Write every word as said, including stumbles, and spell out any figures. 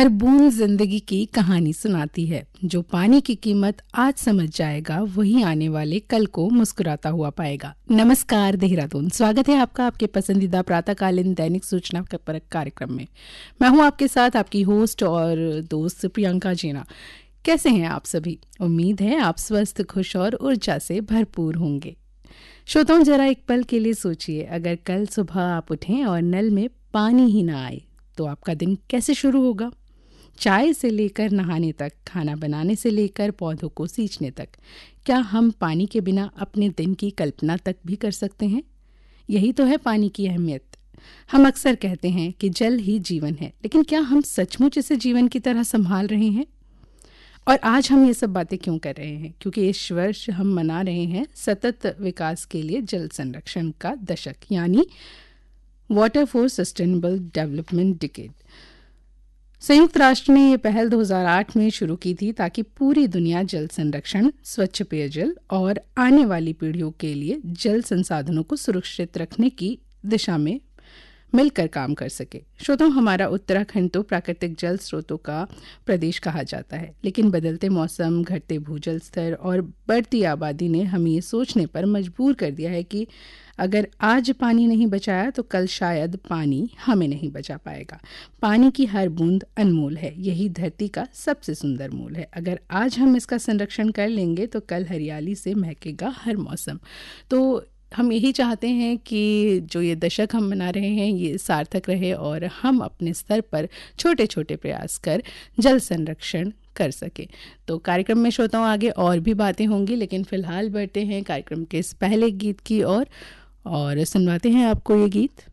हर बूंद जिंदगी की कहानी सुनाती है। जो पानी की कीमत आज समझ जाएगा वही आने वाले कल को मुस्कुराता हुआ पाएगा। नमस्कार देहरादून, स्वागत है आपका आपके पसंदीदा प्रातःकालीन दैनिक सूचना परक कार्यक्रम में। मैं हूं आपके साथ आपकी होस्ट और दोस्त प्रियंका जीना। कैसे हैं आप सभी? उम्मीद है आप स्वस्थ, खुश और ऊर्जा से भरपूर होंगे। श्रोताओं, जरा एक पल के लिए सोचिए, अगर कल सुबह आप उठें और नल में पानी ही ना आए तो आपका दिन कैसे शुरू होगा? चाय से लेकर नहाने तक, खाना बनाने से लेकर पौधों को सींचने तक, क्या हम पानी के बिना अपने दिन की कल्पना तक भी कर सकते हैं? यही तो है पानी की अहमियत। हम अक्सर कहते हैं कि जल ही जीवन है, लेकिन क्या हम सचमुच इसे जीवन की तरह संभाल रहे हैं? और आज हम ये सब बातें क्यों कर रहे हैं? क्योंकि इस वर्ष हम मना रहे हैं सतत विकास के लिए जल संरक्षण का दशक, यानी water for sustainable development decade. संयुक्त राष्ट्र ने ये पहल दो हज़ार आठ में शुरू की थी ताकि पूरी दुनिया जल संरक्षण, स्वच्छ पेयजल और आने वाली पीढ़ियों के लिए जल संसाधनों को सुरक्षित रखने की दिशा में मिलकर काम कर सके। श्रोताओं, हमारा उत्तराखंड तो प्राकृतिक जल स्रोतों का प्रदेश कहा जाता है, लेकिन बदलते मौसम, घटते भूजल स्तर और बढ़ती आबादी ने हमें ये सोचने पर मजबूर कर दिया है कि अगर आज पानी नहीं बचाया तो कल शायद पानी हमें नहीं बचा पाएगा। पानी की हर बूंद अनमोल है, यही धरती का सबसे सुंदर मूल है। अगर आज हम इसका संरक्षण कर लेंगे तो कल हरियाली से महकेगा हर मौसम। तो हम यही चाहते हैं कि जो ये दशक हम मना रहे हैं ये सार्थक रहे और हम अपने स्तर पर छोटे छोटे प्रयास कर जल संरक्षण कर सके। तो कार्यक्रम में श्रोताओं आगे और भी बातें होंगी, लेकिन फिलहाल बढ़ते हैं कार्यक्रम के इस पहले गीत की ओर और, और सुनवाते हैं आपको ये गीत।